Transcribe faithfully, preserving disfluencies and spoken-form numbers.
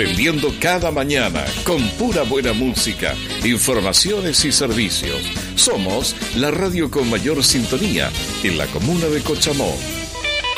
prendiendo cada mañana con pura buena música, informaciones y servicios. Somos la radio con mayor sintonía en la comuna de Cochamó.